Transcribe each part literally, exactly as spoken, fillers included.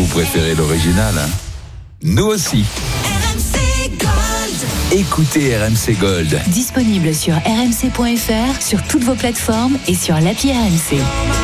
préférez l'original, hein? Nous aussi. R M C Gold. Écoutez R M C Gold. Disponible sur r m c point f r, sur toutes vos plateformes et sur l'appli R M C.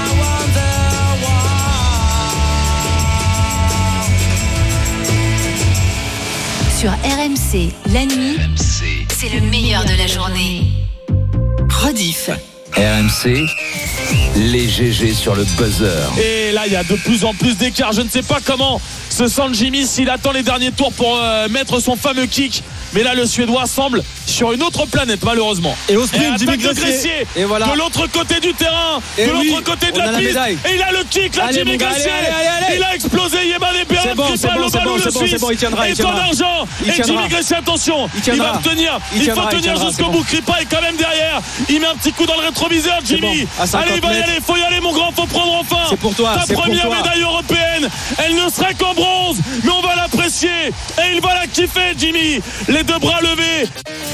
Sur R M C, la nuit, R M C. c'est le meilleur de la journée. Rediff. R M C, les G G sur le buzzer. Et là, il y a de plus en plus d'écart. Je ne sais pas comment se sent Jimmy s'il attend les derniers tours pour euh, mettre son fameux kick. Mais là, le Suédois semble sur une autre planète, malheureusement. Et au sprint, et Jimmy attaque de Gressier. Gressier. Et voilà. De l'autre côté du terrain, et de oui, l'autre côté de on la a la piste. médaille. Et il a le kick, là, Allez, Jimmy mon gars, Gressier. allez, allez, allez. Il a explosé. Yéman et Béat. C'est bon, c'est bon, c'est bon, c'est bon, c'est bon, il tiendra, il Et son tiendra. argent. Il Et tiendra. Jimmy Gressier, attention. Il tiendra. va tenir. Il Il, tiendra, faut il tenir tiendra, jusqu'au c'est bout. bon. Kripa est quand même derrière. Il met un petit coup dans le rétroviseur, C'est Jimmy. bon, à cinquante Allez, il va y mètres. aller. Faut y aller, mon grand. Faut prendre enfin. C'est pour toi, Ta c'est pour première toi. médaille européenne. Elle ne serait qu'en bronze, mais on va l'apprécier. Et il va la kiffer, Jimmy. Les deux bras levés.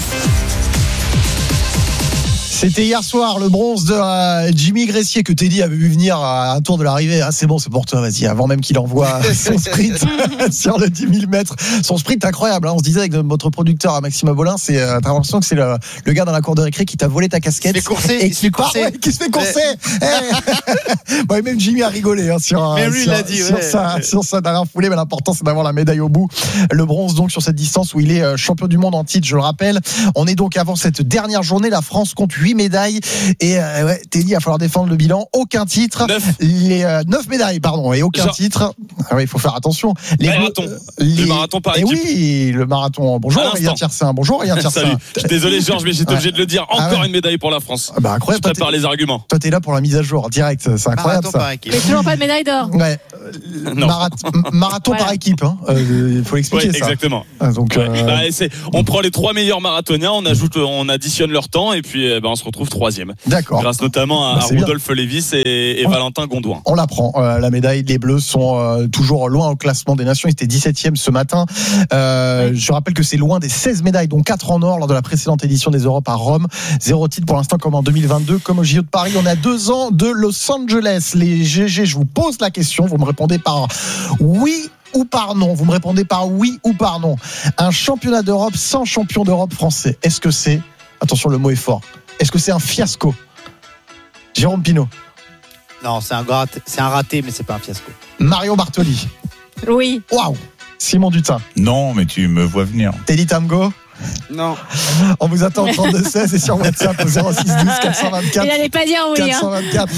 C'était hier soir le bronze de euh, Jimmy Gressier que Teddy avait vu venir à un tour de l'arrivée. Ah, c'est bon, c'est pour toi, vas-y, avant même qu'il envoie son sprint sur le dix mille mètres. Son sprint incroyable, hein. On se disait avec notre producteur Maxime Abolin, c'est, euh, t'as l'impression que c'est le, le gars dans la cour de récré qui t'a volé ta casquette. Il se fait courser, et il se fait qui part, courser. ouais, qui se fait courser. Eh. Bon, et même Jimmy a rigolé hein, sur, Mais lui, sur, il a dit, sur, ouais. sa, sur sa dernière foulée, mais l'important c'est d'avoir la médaille au bout. Le bronze donc sur cette distance où il est euh, champion du monde en titre, je le rappelle. On est donc avant cette dernière journée, la France compte huit médailles. Et euh, ouais, Teddy, il va falloir défendre le bilan. Aucun titre. Neuf. Les euh, neuf médailles, pardon, et aucun Genre. titre. Ah ouais, il faut faire attention. Les Marathon. euh, Le marathon par et équipe. oui, le marathon. Bonjour, À Aurélien l'instant. Tiersin. Bonjour, Aurélien Tiersin. Salut. Je suis désolé, Georges, mais j'étais Ouais. obligé de le dire. Ah Encore ouais. une médaille pour la France. Ah bah incroyable. Je Toi, prépare t'es, les arguments. toi, t'es là pour la mise à jour, direct. C'est incroyable Marathon ça. par équipe. Mais toujours pas de médaille d'or. Ouais. Non. Marat- marathon Voilà. par équipe. Hein. Euh, il faut Oui, l'expliquer ça. exactement. Ah, donc, Ouais. euh, Bah, et c'est, on prend les trois meilleurs marathoniens, on ajoute, on additionne leur temps et puis eh ben, on se retrouve troisième. d'accord. Grâce notamment à, Bah, à c'est bien. Rodolphe Lévis et, et Ouais. Valentin Gondouin. On l'apprend, euh, la médaille. Les Bleus sont euh, toujours loin au classement des nations. Ils étaient dix-septième ce matin. Euh, je rappelle que c'est loin des seize médailles, dont quatre en or lors de la précédente édition des Europes à Rome. Zéro titre pour l'instant comme en deux mille vingt-deux, comme au J O de Paris. On a deux ans de Los Angeles. Les G G, je vous pose la question. Vous me répondez par oui ou par non. Vous me répondez par oui ou par non. Un championnat d'Europe sans champion d'Europe français. Est-ce que c'est, attention, le mot est fort, est-ce que c'est un fiasco? Jérôme Pinault. Non, c'est un, gratte- c'est un raté, mais c'est pas un fiasco. Mario Bartoli. Oui. Waouh. Simon Dutin. Non, mais tu me vois venir. Teddy Tamgo. Non. On vous attend au trente-deux seize et sur WhatsApp au zéro six douze quatre cent vingt-quatre. Il n'allait pas dire oui. quatre cent Hein. vingt-quatre.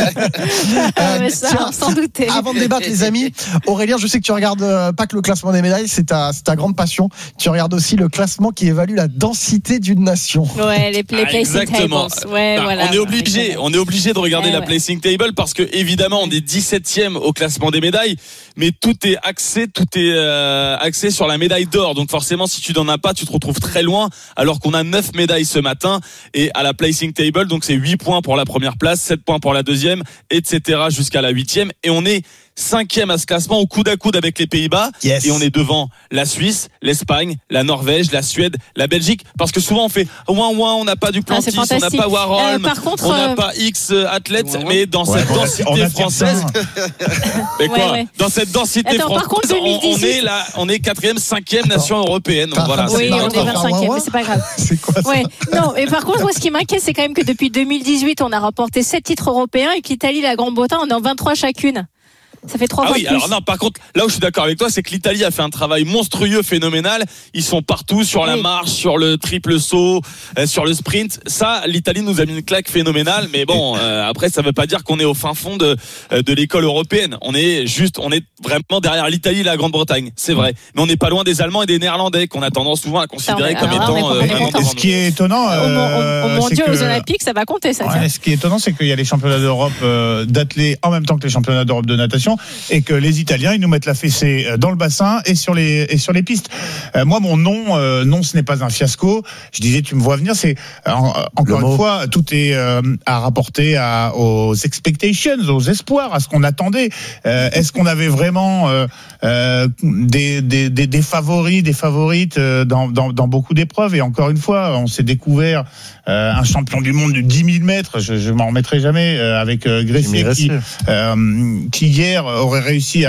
Ah, mais ça, tiens, sans douter. Avant de débattre, les amis, Aurélien, je sais que tu regardes euh, pas que le classement des médailles, c'est ta, c'est ta grande passion. Tu regardes aussi le classement qui évalue la densité d'une nation. Ouais, les, les Ah, placing exactement. tables. Ouais, Bah, voilà. on est obligé, on est obligé de regarder Eh la ouais. placing table parce que évidemment on est dix-septième au classement des médailles, mais tout est axé, tout est euh, axé sur la médaille d'or. Donc forcément, si tu n'en as pas, tu te retrouves très loin. Alors qu'on a neuf médailles ce matin et à la placing table, donc c'est huit points pour la première place, sept points pour la deuxième, et cetera jusqu'à la huitième. Et on est cinquième à ce classement au coude à coude avec les Pays-Bas. Yes. Et on est devant la Suisse, l'Espagne, la Norvège, la Suède, la Belgique. Parce que souvent on fait ouin ouin, on n'a pas du Ah, c'est Plantis, on n'a fantastique. pas Warholm, Euh, par contre, on n'a euh, pas X athlètes, ouin, ouin. mais dans Ouais, cette on a- densité on attire française, ça. mais quoi, Ouais, ouais. dans cette densité Attends, par contre, française, on, on deux mille dix-huit est là, on est quatrième, cinquième Attends. nation européenne. T'as- Voilà. t'as- c'est Oui, Mario, on t'as est fait un vingt-cinquième, ouin-ouin mais c'est pas grave. C'est quoi ça? Ouais. Non, mais par contre, moi, ce qui m'inquiète, c'est quand même que depuis deux mille dix-huit, on a remporté sept titres européens et que l'Italie et la Grande-Bretagne, on est en vingt-trois chacune. Ça fait trois Ah fois oui, plus. alors non, par contre, là où je suis d'accord avec toi, c'est que l'Italie a fait un travail monstrueux, phénoménal. Ils sont partout sur la Oui. marche, sur le triple saut, euh, sur le sprint. Ça, l'Italie nous a mis une claque phénoménale. Mais bon, euh, après, ça veut pas dire qu'on est au fin fond de euh, de l'école européenne. On est juste, on est vraiment derrière l'Italie et la Grande-Bretagne, c'est vrai. Mais on n'est pas loin des Allemands et des Néerlandais qu'on a tendance souvent à considérer Ah, comme alors là, on est étant euh, complètement vraiment content. Et devant ce qui est étonnant, Au, euh, au, au c'est mondial, que- aux Olympiques, ça va compter, ça. tiens. Ouais, ce qui est étonnant, c'est qu'il y a les championnats d'Europe euh, d'athlètes en même temps que les championnats d'Europe de natation, et que les Italiens, ils nous mettent la fessée dans le bassin et sur les et sur les pistes. Euh, moi, mon nom, euh, non, ce n'est pas un fiasco. Je disais, tu me vois venir. C'est euh, encore une fois, tout est euh, à rapporter à, aux expectations, aux espoirs, à ce qu'on attendait. Euh, est-ce qu'on avait vraiment euh, euh, des, des, des, des favoris, des favorites euh, dans, dans, dans beaucoup d'épreuves? Et encore une fois, on s'est découvert euh, un champion du monde du dix mille mètres. Je, je m'en remettrai jamais euh, avec euh, Gressier qui, euh, qui hier aurait réussi à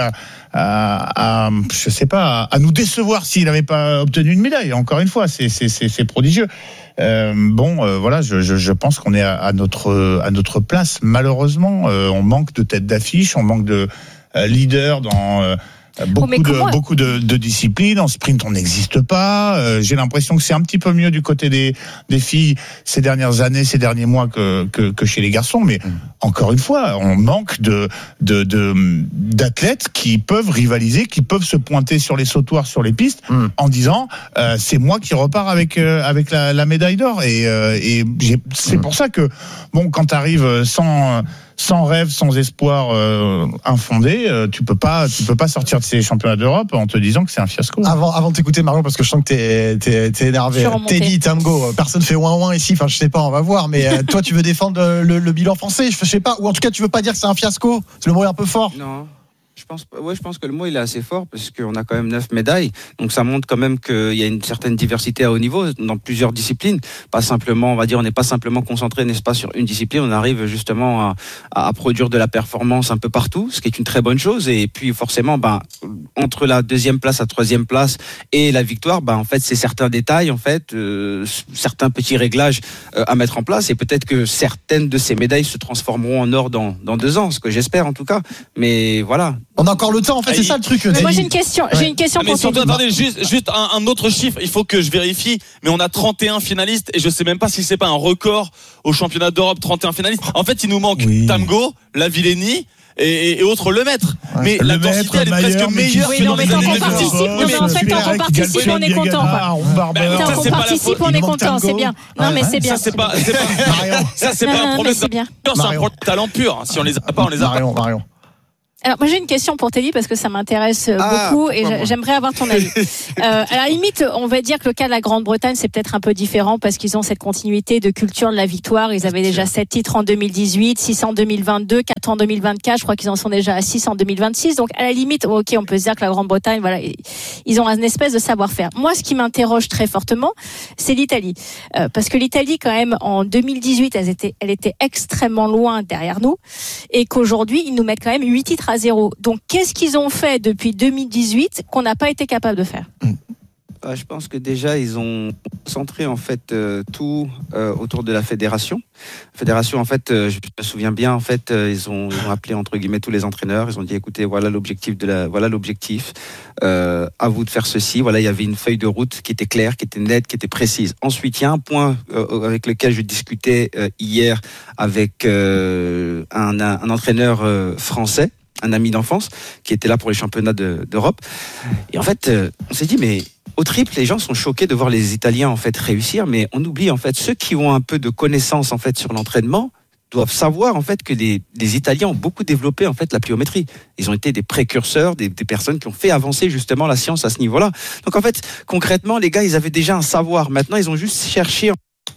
à, à je sais pas, à nous décevoir s'il n'avait pas obtenu une médaille. Encore une fois, c'est, c'est, c'est, c'est prodigieux. Euh, bon, euh, voilà, je, je, je pense qu'on est à, à notre à notre place. Malheureusement, euh, on manque de tête d'affiche, on manque de euh, leader dans euh, beaucoup, oh, de, beaucoup de, de disciplines. En sprint, on n'existe pas. Euh, j'ai l'impression que c'est un petit peu mieux du côté des, des filles ces dernières années, ces derniers mois que, que, que chez les garçons. Mais mmh. encore une fois, on manque de, de, de, d'athlètes qui peuvent rivaliser, qui peuvent se pointer sur les sautoirs, sur les pistes, mmh. en disant euh, c'est moi qui repars avec, euh, avec la, la médaille d'or. Et, euh, et j'ai, c'est mmh. pour ça que, bon, quand tu arrives sans... sans rêve, sans espoir euh, infondé, euh, tu peux pas, tu peux pas sortir de ces championnats d'Europe en te disant que c'est un fiasco. Avant, avant de t'écouter Marion, parce que je sens que t'es, t'es, t'es énervé. Teddy, Tamgo, personne fait ouin ouin ici. Enfin, je sais pas, on va voir. Mais euh, toi, tu veux défendre le, le bilan français, je sais pas, ou en tout cas, tu veux pas dire que c'est un fiasco. C'est le mot est un peu fort. Non. Je pense, ouais, je pense que le mot il est assez fort parce qu'on a quand même neuf médailles, donc ça montre quand même qu'il y a une certaine diversité à haut niveau dans plusieurs disciplines. Pas simplement, on va dire, on n'est pas simplement concentré, n'est-ce pas, sur une discipline. On arrive justement à, à produire de la performance un peu partout, ce qui est une très bonne chose. Et puis forcément, ben entre la deuxième place, la troisième place et la victoire, ben en fait c'est certains détails, en fait, euh, certains petits réglages euh, à mettre en place. Et peut-être que certaines de ces médailles se transformeront en or dans dans deux ans, ce que j'espère en tout cas. Mais voilà. On a encore le temps, en fait, ah, c'est il... ça le truc. Mais moi j'ai une question, ouais. j'ai une question ah, mais pour surtout, attendez, juste, juste un, un autre chiffre, il faut que je vérifie, mais on a trente et un finalistes et je sais même pas si c'est pas un record au championnat d'Europe, trente et un finalistes. En fait, il nous manque oui. Tamgo, Lavillenie et, et autres le maître. Ouais. Mais la densité, elle est presque meilleure oui, que non, dans mais les quand années on participe, non, mais en fait, quand on participe, on est content. Quand on participe, on est content, c'est bien. Non, mais c'est bien. Ça, c'est pas, c'est pas, ça, c'est pas un problème. C'est un problème de talent pur. Si on les a pas, on les a pas. Marion, Marion. Alors moi j'ai une question pour Teddy parce que ça m'intéresse ah, beaucoup et bon, j'aimerais avoir ton avis. euh, à la limite, on va dire que le cas de la Grande-Bretagne c'est peut-être un peu différent parce qu'ils ont cette continuité de culture de la victoire. Ils avaient déjà sept titres en deux mille dix-huit, six en deux mille vingt-deux, quatre en deux mille vingt-quatre. Je crois qu'ils en sont déjà à six en deux mille vingt-six. Donc à la limite, ok, on peut se dire que la Grande-Bretagne, voilà, ils ont un espèce de savoir-faire. Moi, ce qui m'interroge très fortement, c'est l'Italie, euh, parce que l'Italie quand même en deux mille dix-huit, elle était, elle était extrêmement loin derrière nous et qu'aujourd'hui ils nous mettent quand même huit titres à zéro. Donc, qu'est-ce qu'ils ont fait depuis deux mille dix-huit qu'on n'a pas été capable de faire ? Euh, je pense que déjà ils ont centré en fait euh, tout euh, autour de la fédération. La fédération en fait, euh, je me souviens bien en fait, euh, ils, ont, ils ont appelé entre guillemets tous les entraîneurs. Ils ont dit écoutez, voilà l'objectif de la, voilà l'objectif. Euh, à vous de faire ceci. Voilà, il y avait une feuille de route qui était claire, qui était nette, qui était précise. Ensuite, il y a un point euh, avec lequel je discutais euh, hier avec euh, un, un, un entraîneur euh, français, un ami d'enfance qui était là pour les championnats de, d'Europe. Et en fait, euh, on s'est dit mais au triple, les gens sont choqués de voir les Italiens en fait réussir, mais on oublie en fait ceux qui ont un peu de connaissances en fait sur l'entraînement doivent savoir en fait que les, les Italiens ont beaucoup développé en fait la pliométrie. Ils ont été des précurseurs, des, des personnes qui ont fait avancer justement la science à ce niveau-là. Donc en fait, concrètement, les gars, ils avaient déjà un savoir. Maintenant, ils ont juste cherché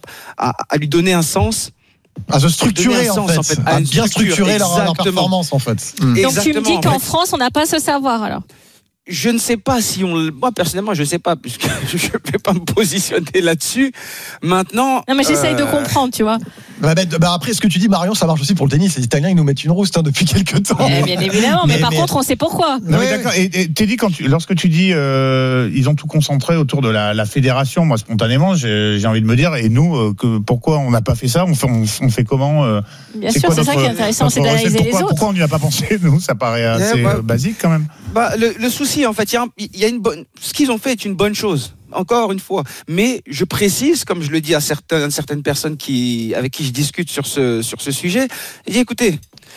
à, à lui donner un sens. À se structurer en, sens, fait. en fait, à, à bien structurer leur, leur performance en fait. Mmh. Donc tu me dis qu'en en fait, France, on n'a pas ce savoir alors. Je ne sais pas si on... Moi, personnellement, je ne sais pas, puisque je ne vais pas me positionner là-dessus. Maintenant... Non, mais j'essaye euh... de comprendre, tu vois. Bah, bah, bah après, ce que tu dis, Marion, ça marche aussi pour le tennis. Les Italiens, ils nous mettent une rouste hein, depuis quelques temps. Eh, bien évidemment, mais, mais par mais... contre, on sait pourquoi. Non, mais d'accord. Et, et t'es dit, quand tu, lorsque tu dis euh, ils ont tout concentré autour de la, la fédération, moi, spontanément, j'ai, j'ai envie de me dire, et nous, euh, que, pourquoi on n'a pas fait ça on fait, on, on fait comment euh, Bien sûr, c'est notre, ça qui est intéressant, c'est d'analyser les autres. Pourquoi on n'y a pas pensé, nous? Ça paraît assez yeah, bah, basique, quand même. Bah, le, le souci, en fait, il y a, il y a une bonne... Ce qu'ils ont fait est une bonne chose. Encore une fois, mais je précise, comme je le dis à certaines, certaines personnes qui, avec qui je discute sur ce, sur ce sujet, je dis écoutez,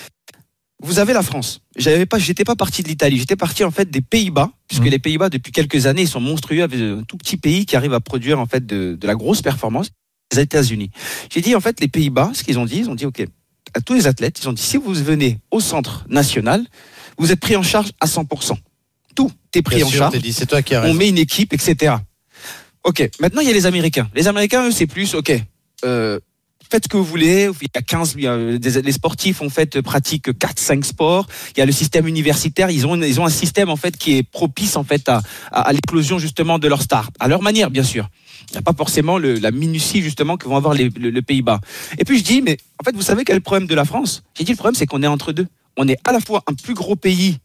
vous avez la France. J'avais pas, j'étais pas parti de l'Italie, j'étais parti en fait des Pays-Bas, puisque mmh. les Pays-Bas depuis quelques années ils sont monstrueux, avec un tout petit pays qui arrive à produire en fait de, de la grosse performance. Les États-Unis. J'ai dit en fait les Pays-Bas, ce qu'ils ont dit, ils ont dit ok, à tous les athlètes, ils ont dit si vous venez au centre national, vous êtes pris en charge à cent pour cent. Tout est pris Bien en sûr, charge. Dit, c'est toi qui as on met une équipe, et cetera. Ok, maintenant il y a les Américains. Les Américains, eux, c'est plus, ok, euh, faites ce que vous voulez. Il y a quinze, il y a des, les sportifs en fait pratiquent quatre, cinq sports. Il y a le système universitaire. Ils ont, ils ont un système en fait qui est propice en fait à, à, à l'éclosion justement de leurs stars, à leur manière bien sûr. Il n'y a pas forcément le, la minutie justement que vont avoir les, le, le Pays-Bas. Et puis je dis, mais en fait, vous savez quel est le problème de la France ? J'ai dit le problème, c'est qu'on est entre deux. On est à la fois un plus gros pays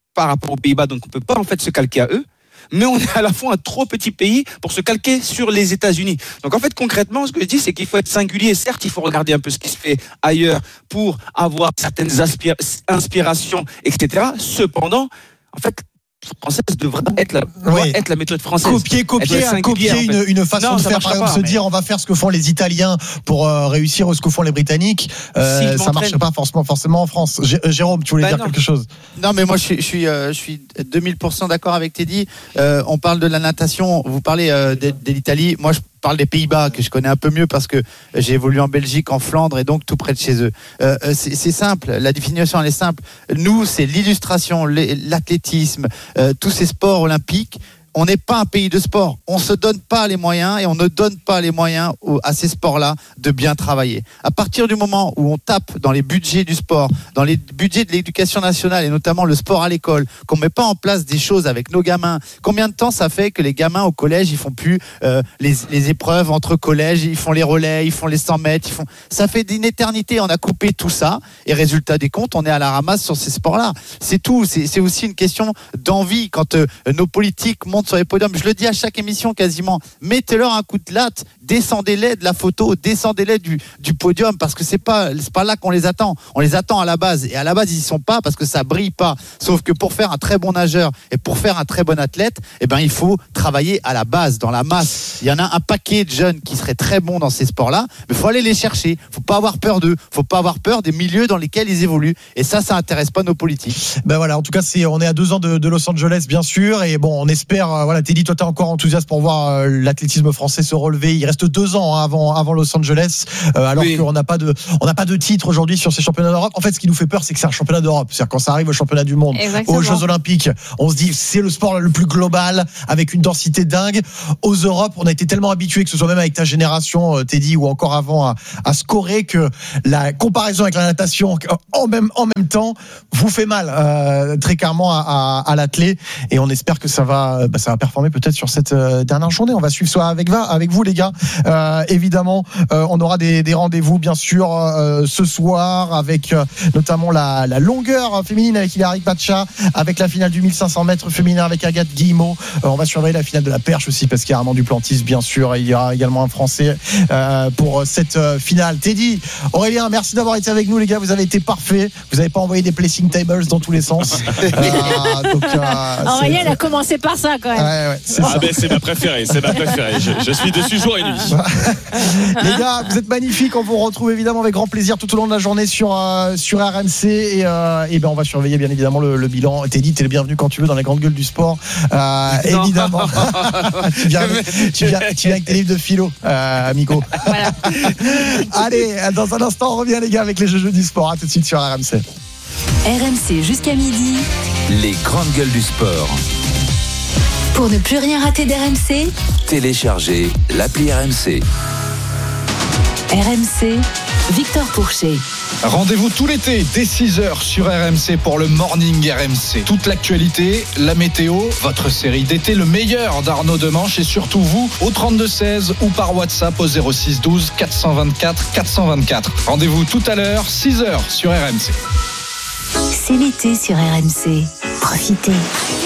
par rapport aux Pays-Bas, donc on peut pas en fait se calquer à eux. Mais on est à la fois un trop petit pays pour se calquer sur les États-Unis. Donc en fait, concrètement, ce que je dis, c'est qu'il faut être singulier. Certes, il faut regarder un peu ce qui se fait ailleurs pour avoir certaines aspira- inspirations, et cetera. Cependant, en fait, française devrait être la, oui. être la méthode française. Copier, copier, copier en fait. une, une façon non, de faire, par exemple, pas, se mais... dire on va faire ce que font les Italiens pour euh, réussir ou ce que font les Britanniques. Euh, si ça marche pas forcément, forcément en France. G- Jérôme, tu voulais bah dire non. quelque chose? Non, mais moi je suis, je suis, euh, je suis deux mille pour cent d'accord avec Teddy. Euh, on parle de la natation, vous parlez euh, de, de l'Italie. Moi je parle des Pays-Bas que je connais un peu mieux parce que j'ai évolué en Belgique, en Flandre et donc tout près de chez eux. Euh, c'est, c'est simple, la définition elle est simple. Nous, c'est l'illustration, l'athlétisme, euh, tous ces sports olympiques. On n'est pas un pays de sport. On se donne pas les moyens et on ne donne pas les moyens à ces sports-là de bien travailler. À partir du moment où on tape dans les budgets du sport, dans les budgets de l'éducation nationale et notamment le sport à l'école, qu'on met pas en place des choses avec nos gamins, combien de temps ça fait que les gamins au collège ils font plus euh, les, les épreuves entre collèges, ils font les relais, ils font les cent mètres, ils font. Ça fait d'une éternité. On a coupé tout ça et résultat des comptes, on est à la ramasse sur ces sports-là. C'est tout. C'est, c'est aussi une question d'envie quand euh, nos politiques montent sur les podiums. Je le dis à chaque émission quasiment. Mettez-leur un coup de latte, descendez-les de la photo, descendez-les du, du podium parce que c'est pas, c'est pas là qu'on les attend. On les attend à la base et à la base ils y sont pas parce que ça brille pas. Sauf que pour faire un très bon nageur et pour faire un très bon athlète, eh ben il faut travailler à la base, dans la masse. Il y en a un paquet de jeunes qui seraient très bons dans ces sports-là, mais faut aller les chercher. Faut pas avoir peur d'eux. Faut pas avoir peur des milieux dans lesquels ils évoluent. Et ça, ça intéresse pas nos politiques. Ben voilà. En tout cas, c'est, on est à deux ans de, de Los Angeles, bien sûr, et bon, on espère. Voilà, Teddy, toi, t'es encore enthousiaste pour voir euh, l'athlétisme français se relever. Il reste deux ans hein, avant, avant Los Angeles, euh, alors oui. qu'on n'a pas de, on n'a pas de titre aujourd'hui sur ces championnats d'Europe. En fait, ce qui nous fait peur, c'est que c'est un championnat d'Europe. C'est-à-dire quand ça arrive au championnat du monde, exactement. Aux Jeux Olympiques, on se dit c'est le sport le plus global avec une densité dingue. Aux Europes, on a été tellement habitués, que ce soit même avec ta génération, Teddy, ou encore avant, à, à scorer que la comparaison avec la natation en même en même temps vous fait mal euh, très clairement à, à, à l'athlète. Et on espère que ça va, bah, ça va performer peut-être sur cette euh, dernière journée. On va suivre ça avec, avec vous les gars. Euh, évidemment, euh, on aura des, des rendez-vous bien sûr euh, ce soir avec euh, notamment la, la longueur féminine avec Hilary Pacha, avec la finale du mille cinq cents mètres féminin avec Agathe Guillemot. Euh, on va surveiller la finale de la perche aussi parce qu'il y a Armand Duplantis bien sûr. Et il y aura également un Français euh, pour cette euh, finale. Teddy, Aurélien, merci d'avoir été avec nous les gars. Vous avez été parfaits. Vous n'avez pas envoyé des placing tables dans tous les sens. euh, donc, euh, Aurélien a commencé par ça quand même. Ouais, ouais, c'est, ah ben, c'est ma préférée, c'est ma préférée. Je, je suis dessus jour et nuit. Les gars, vous êtes magnifiques. On vous retrouve évidemment avec grand plaisir tout au long de la journée sur euh, sur R M C et, euh, et ben on va surveiller bien évidemment le, le bilan. Teddy, t'es le bienvenu quand tu veux dans la grande gueule du sport. Euh, évidemment. tu, viens avec, tu, viens, tu viens avec tes livres de philo, euh, amigo. Voilà. Allez, dans un instant, on revient les gars avec les jeux du sport. À tout de suite sur R M C. R M C jusqu'à midi. Les grandes gueules du sport. Pour ne plus rien rater d'R M C, téléchargez l'appli R M C. R M C, Victor Pourchet. Rendez-vous tout l'été dès six heures sur R M C pour le Morning R M C. Toute l'actualité, la météo, votre série d'été, le meilleur d'Arnaud Demanche et surtout vous au trente-deux seize ou par WhatsApp au zéro six douze quatre cent vingt-quatre quatre cent vingt-quatre. Rendez-vous tout à l'heure, six heures sur R M C. C'est l'été sur R M C. Profitez.